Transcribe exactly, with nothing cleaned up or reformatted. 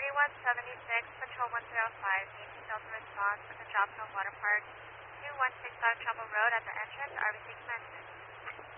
three one seven six, Patrol one three oh five, needs Delta response at the Joplin Water Park, two one six five Trumbull Road at the entrance, R B C commencement.